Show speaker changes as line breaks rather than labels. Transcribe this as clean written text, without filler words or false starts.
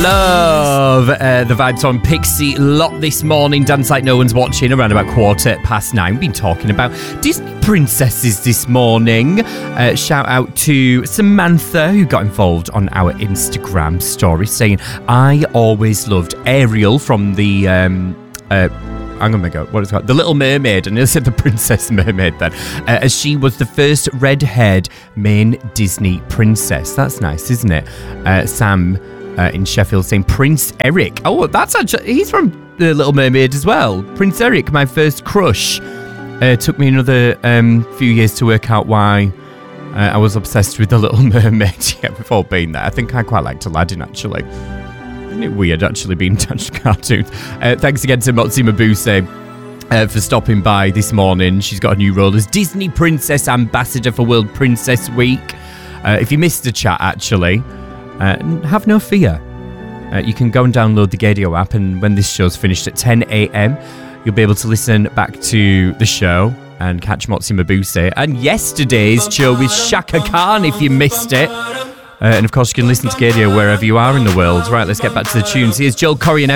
love the vibes on Pixie Lot this morning. Dance like no one's watching around about 9:15. We've been talking about Disney princesses this morning. Shout out to Samantha, who got involved on our Instagram story, saying, I always loved Ariel from the... I'm going to go, what is it called? The Little Mermaid, and I said the Princess Mermaid then, as she was the first red-haired main Disney princess. That's nice, isn't it? Sam in Sheffield saying Prince Eric. Oh, that's actually, he's from The Little Mermaid as well. Prince Eric, my first crush. Took me another few years to work out why I was obsessed with The Little Mermaid. Yeah, we've all been there. I think I quite liked Aladdin, actually. Isn't it weird, actually, being attached to cartoons? Thanks again to Motsi Mabuse for stopping by this morning. She's got a new role as Disney Princess Ambassador for World Princess Week. If you missed the chat, actually, have no fear. You can go and download the Gadio app, and when this show's finished at 10 a.m, you'll be able to listen back to the show and catch Motsi Mabuse and yesterday's show with Shaka Khan if you missed it. And of course, you can listen to Gadio wherever you are in the world. Right, let's get back to the tunes. Here's Joel Corey and